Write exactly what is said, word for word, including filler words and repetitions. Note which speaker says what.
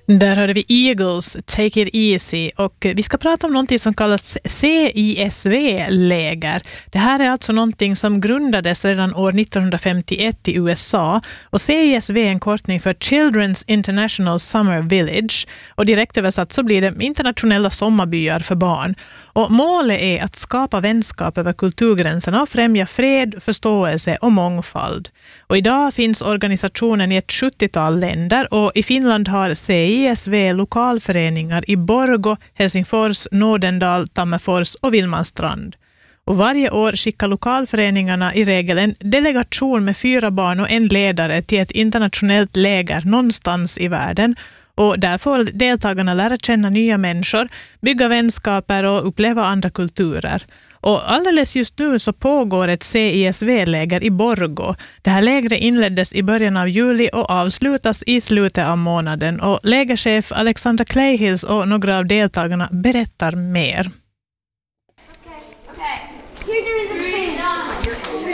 Speaker 1: Där hörde vi Eagles, Take It Easy, och vi ska prata om någonting som kallas C I S V-läger. Det här är alltså någonting som grundades redan år nittonhundrafemtioett i U S A, och C I S V är en kortning för Children's International Summer Village, och direkt översatt så blir det internationella sommarbyar för barn. Och målet är att skapa vänskap över kulturgränserna och främja fred, förståelse och mångfald. Och idag finns organisationen i ett sjuttiotal länder, och i Finland har C I S V lokalföreningar i Borgå, Helsingfors, Nordendal, Tammerfors och Vilmanstrand. Och varje år skickar lokalföreningarna i regel en delegation med fyra barn och en ledare till ett internationellt läger någonstans i världen. Och där får deltagarna lära känna nya människor, bygga vänskaper och uppleva andra kulturer. Och alldeles just nu så pågår ett C I S V-läger i Borgå. Det här lägret inleddes i början av juli och avslutas i slutet av månaden. Och lägerchef Alexandra Clayhills och några av deltagarna berättar mer.
Speaker 2: Okay, okay. Here there is a space.